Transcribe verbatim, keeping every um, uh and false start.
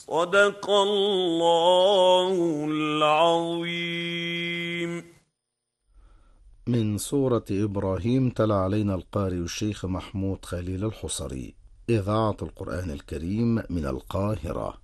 صدق الله العظيم. من سورة إبراهيم تلا علينا القارئ الشيخ محمود خليل الحصري، إذاعة القرآن الكريم من القاهرة.